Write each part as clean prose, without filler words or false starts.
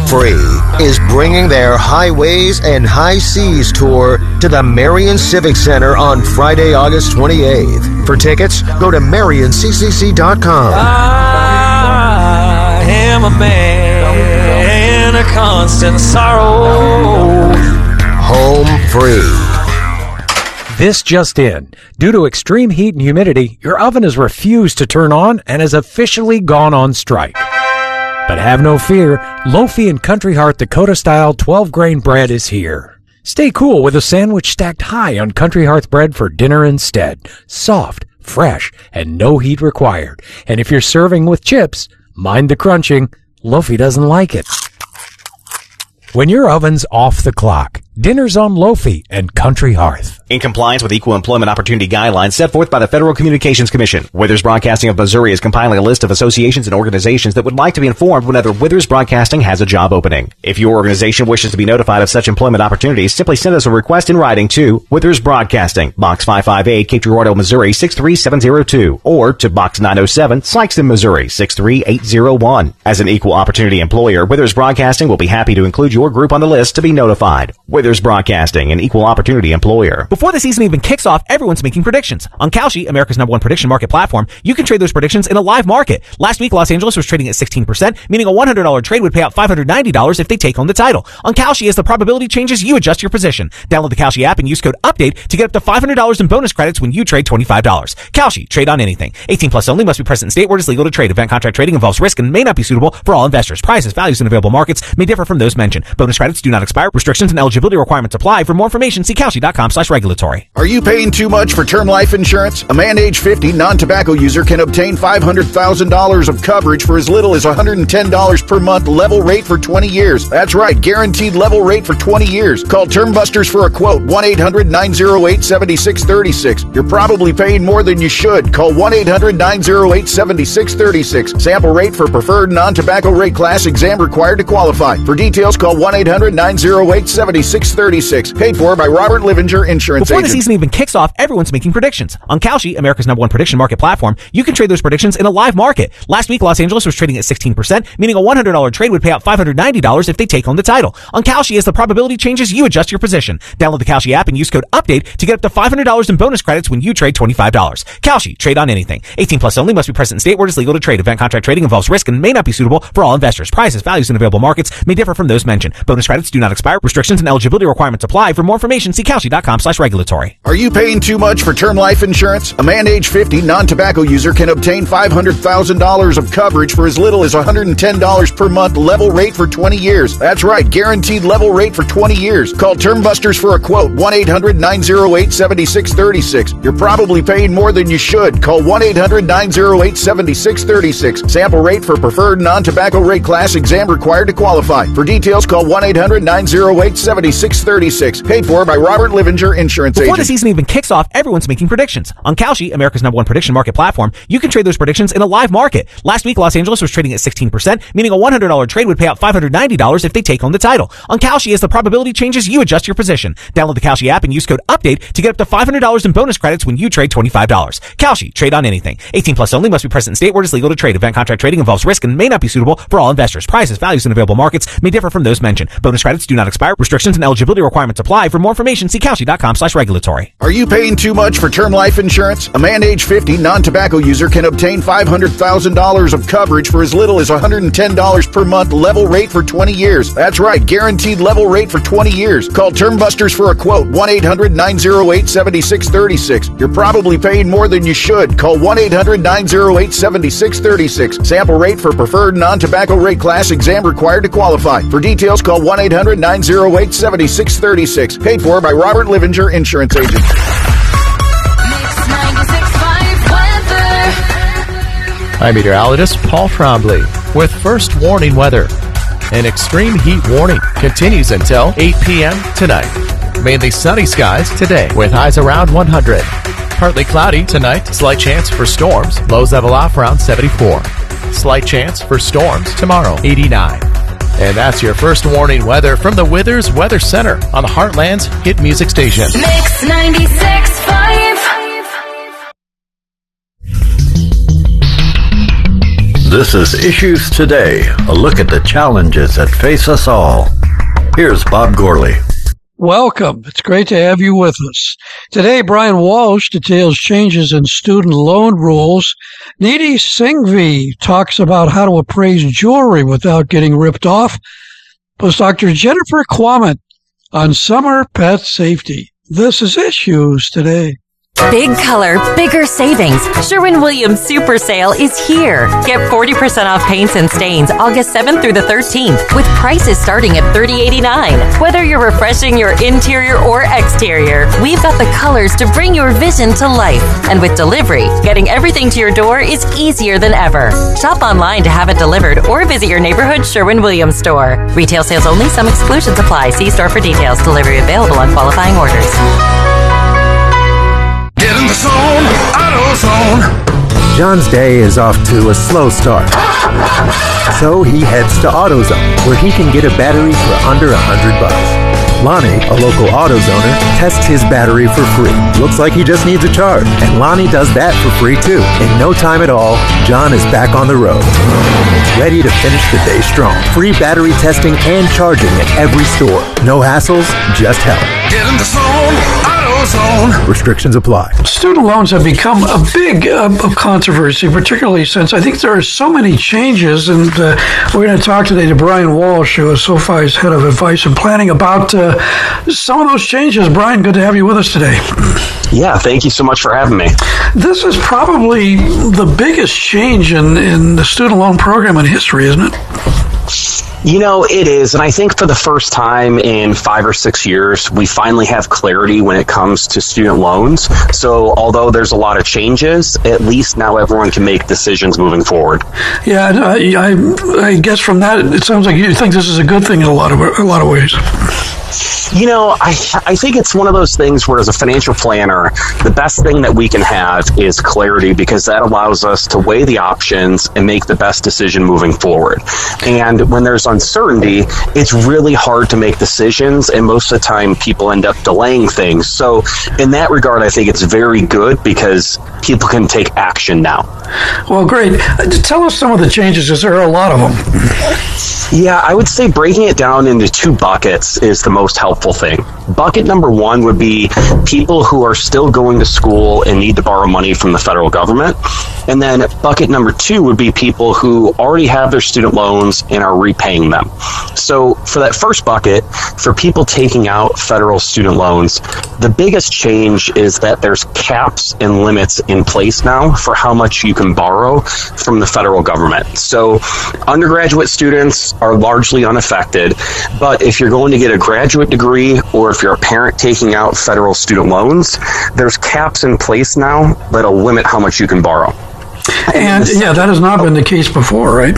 Free is bringing their Highways and High Seas tour to the Marion Civic Center on Friday, August 28th. For tickets, go to marioncccc.com. I am a man in a constant sorrow. Home free. This just in. Due to extreme heat and humidity, your oven has refused to turn on and has officially gone on strike. But have no fear, Lofi and Country Hearth Dakota-style 12-grain bread is here. Stay cool with a sandwich stacked high on Country Hearth bread for dinner instead. Soft, fresh, and no heat required. And if you're serving with chips, mind the crunching. Lofi doesn't like it. When your oven's off the clock, dinner's on Lofi and Country Hearth. In compliance with Equal Employment Opportunity Guidelines set forth by the Federal Communications Commission, Withers Broadcasting of Missouri is compiling a list of associations and organizations that would like to be informed whenever Withers Broadcasting has a job opening. If your organization wishes to be notified of such employment opportunities, simply send us a request in writing to Withers Broadcasting, Box 558, Cape Girardeau, Missouri 63702, or to Box 907, Sikeston, Missouri 63801. As an equal opportunity employer, Withers Broadcasting will be happy to include your group on the list to be notified. Withers Broadcasting, an equal opportunity employer. Before the season even kicks off, everyone's making predictions. On Kalshi, America's #1 prediction market platform, you can trade those predictions in a live market. Last week, Los Angeles was trading at 16%, meaning a $100 trade would pay out $590 if they take home the title. On Kalshi, as the probability changes, you adjust your position. Download the Kalshi app and use code UPDATE to get up to $500 in bonus credits when you trade $25. Kalshi, trade on anything. 18 plus only, must be present in state where it is legal to trade. Event contract trading involves risk and may not be suitable for all investors. Prices, values, and available markets may differ from those mentioned. Bonus credits do not expire. Restrictions and eligibility requirements apply. For more information, see Kalshi.com/regulatory. Are you paying too much for term life insurance? A man age 50 non-tobacco user can obtain $500,000 of coverage for as little as $110 per month, level rate for 20 years. That's right, guaranteed level rate for 20 years. Call Term Busters for a quote, 1-800-908-7636. You're probably paying more than you should. Call 1-800-908-7636. Sample rate for preferred non-tobacco rate class, exam required to qualify. For details, call 1-800-908-7636. Paid for by Robert Livinger Insurance Before Agent. the season even kicks off, everyone's making predictions. On Kalshi, America's #1 prediction market platform, you can trade those predictions in a live market. Last week, Los Angeles was trading at 16%, meaning a $100 trade would pay out $590 if they take home the title. On Kalshi, as the probability changes, you adjust your position. Download the Kalshi app and use code UPDATE to get up to $500 in bonus credits when you trade $25. Kalshi, trade on anything. 18 plus only, must be present in state where it is legal to trade. Event contract trading involves risk and may not be suitable for all investors. Prices, values, and available markets may differ from those mentioned. Bonus credits do not expire. Restrictions and eligibility requirements apply. For more information, see Kalshi.com/regulatory. Are you paying too much for term life insurance? A man age 50 non-tobacco user can obtain $500,000 of coverage for as little as $110 per month, level rate for 20 years. That's right, guaranteed level rate for 20 years. Call Term Busters for a quote, 1-800-908-7636. You're probably paying more than you should. Call 1-800-908-7636. Sample rate for preferred non-tobacco rate class, exam required to qualify. For details, call 1-800-908-7636. Paid for by Robert Livinger Insurance Before Agent. the season even kicks off, everyone's making predictions. On Kalshi, America's #1 prediction market platform, you can trade those predictions in a live market. Last week, Los Angeles was trading at 16%, meaning a $100 trade would pay out $590 if they take home the title. On Kalshi, as the probability changes, you adjust your position. Download the Kalshi app and use code UPDATE to get up to $500 in bonus credits when you trade $25. Kalshi, trade on anything. 18 plus only, must be present in state where it is legal to trade. Event contract trading involves risk and may not be suitable for all investors. Prices, values, and available markets may differ from those mentioned. Bonus credits do not expire. Restrictions and eligibility requirements apply. For more information, see Kalshi.com/regulatory. Are you paying too much for term life insurance? A man age 50 non-tobacco user can obtain $500,000 of coverage for as little as $110 per month, level rate for 20 years. That's right, guaranteed level rate for 20 years. Call Term Busters for a quote, 1-800-908-7636. You're probably paying more than you should. Call 1-800-908-7636. Sample rate for preferred non-tobacco rate class, exam required to qualify. For details, call 1-800-908-7636. Paid for by Robert Livinger Insurance Agent. I'm meteorologist Paul Trombley with first warning weather. An extreme heat warning continues until 8 p.m. tonight. Mainly sunny skies today with highs around 100. Partly cloudy tonight, slight chance for storms. Lows level off around 74. Slight chance for storms tomorrow, 89. And that's your first warning weather from the Withers Weather Center on the Heartland's hit music station. Mix 96.5. This is Issues Today, a look at the challenges that face us all. Here's Bob Gorley. Welcome. It's great to have you with us. Today, Brian Walsh details changes in student loan rules. Nidhi Singhvi talks about how to appraise jewelry without getting ripped off. Plus, Dr. Jennifer Quammen on summer pet safety. This is Issues Today. Big color, bigger savings. Sherwin-Williams Super Sale is here. Get 40% off paints and stains August 7th through the 13th with prices starting at $30.89. Whether you're refreshing your interior or exterior, we've got the colors to bring your vision to life. And with delivery, getting everything to your door is easier than ever. Shop online to have it delivered or visit your neighborhood Sherwin-Williams store. Retail sales only. Some exclusions apply. See store for details. Delivery available on qualifying orders. Get in the zone, AutoZone. John's day is off to a slow start. So he heads to AutoZone, where he can get a battery for under $100. Lonnie, a local AutoZoner, tests his battery for free. Looks like he just needs a charge, and Lonnie does that for free too. In no time at all, John is back on the road, ready to finish the day strong. Free battery testing and charging at every store. No hassles, just help. Get in the zone, AutoZone. Restrictions apply. Student loans have become a big controversy, particularly since I think there are so many changes, and we're going to talk today to Brian Walsh, who is SoFi's head of advice and planning, about some of those changes. Brian, good to have you with us today. Yeah, thank you so much for having me. This is probably the biggest change in the student loan program in history, isn't it? You know, it is, and I think for the first time in 5 or 6 years, we finally have clarity when it comes to student loans. So although there's a lot of changes, at least now everyone can make decisions moving forward. Yeah, I guess from that, it sounds like you think this is a good thing in a lot of ways. You know, I think it's one of those things where as a financial planner, the best thing that we can have is clarity, because that allows us to weigh the options and make the best decision moving forward. And when there's uncertainty, it's really hard to make decisions, and most of the time people end up delaying things. So in that regard, I think it's very good because people can take action now. Well, great. Tell us some of the changes. Is there a lot of them? Yeah, I would say breaking it down into 2 buckets is the most helpful thing. Bucket number 1 would be people who are still going to school and need to borrow money from the federal government. And then bucket number 2 would be people who already have their student loans and are repaying them. So for that first bucket, for people taking out federal student loans, the biggest change is that there's caps and limits in place now for how much you can borrow from the federal government. So undergraduate students are largely unaffected, but if you're going to get a graduate degree or if you're a parent taking out federal student loans, there's caps in place now that'll limit how much you can borrow. And yeah, that has not been the case before, right?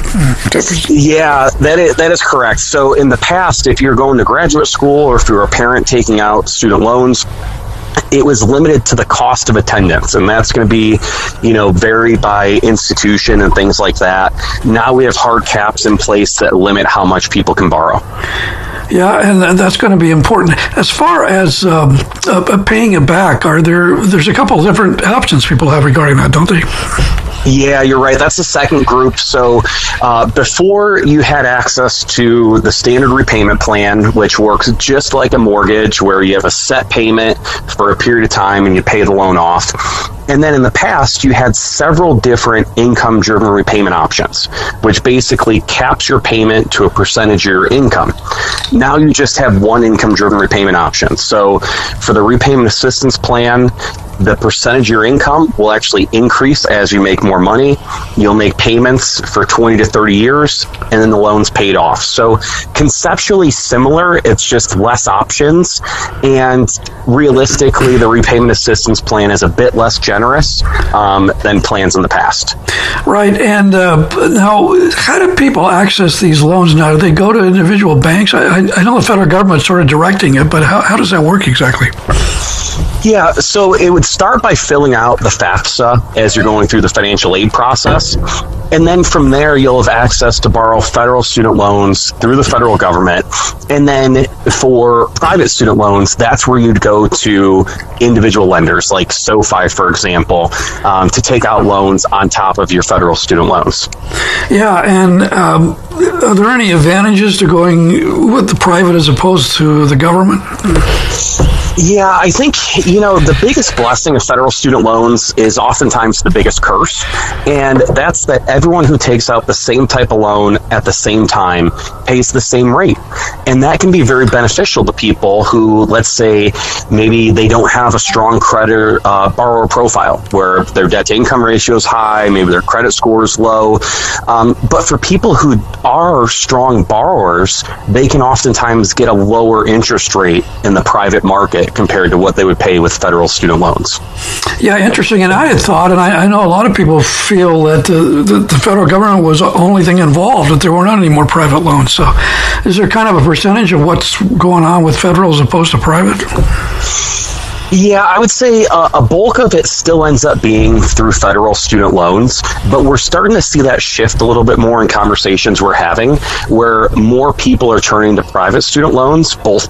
Yeah, that is correct. So in the past, if you're going to graduate school or if you're a parent taking out student loans, it was limited to the cost of attendance, and that's going to be, vary by institution and things like that. Now we have hard caps in place that limit how much people can borrow. Yeah, and that's going to be important. As far as paying it back, there's a couple of different options people have regarding that, don't they? Yeah, you're right. That's the second group. So before you had access to the standard repayment plan, which works just like a mortgage, where you have a set payment for a period of time and you pay the loan off. And then in the past, you had several different income-driven repayment options, which basically caps your payment to a percentage of your income. Now you just have one income-driven repayment option. So for the repayment assistance plan, the percentage of your income will actually increase as you make more money. You'll make payments for 20 to 30 years, and then the loan's paid off. So conceptually similar, it's just less options. And realistically, the repayment assistance plan is a bit less generous than plans in the past. Right. And now, how do people access these loans now? Do they go to individual banks? I know the federal government's sort of directing it, but how does that work exactly? Yeah, so it would start by filling out the FAFSA as you're going through the financial aid process. And then from there, you'll have access to borrow federal student loans through the federal government. And then for private student loans, that's where you'd go to individual lenders like SoFi, for example, to take out loans on top of your federal student loans. Yeah, and are there any advantages to going with the private as opposed to the government? Yeah, I think, the biggest blessing of federal student loans is oftentimes the biggest curse. And that's that everyone who takes out the same type of loan at the same time pays the same rate. And that can be very beneficial to people who, let's say, maybe they don't have a strong credit borrower profile where their debt to income ratio is high, maybe their credit score is low. But for people who are strong borrowers, they can oftentimes get a lower interest rate in the private market compared to what they would pay with federal student loans. Yeah, interesting. And I had thought, and I know a lot of people feel that the federal government was the only thing involved, that there were not any more private loans. So is there kind of a percentage of what's going on with federal as opposed to private? Yeah, I would say a bulk of it still ends up being through federal student loans, but we're starting to see that shift a little bit more in conversations we're having, where more people are turning to private student loans, both